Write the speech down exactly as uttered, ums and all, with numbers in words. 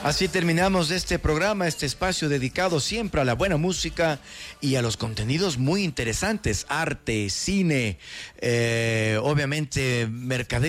Así terminamos este programa, este espacio dedicado siempre a la buena música y a los contenidos muy interesantes, arte, cine, eh, obviamente mercadeo.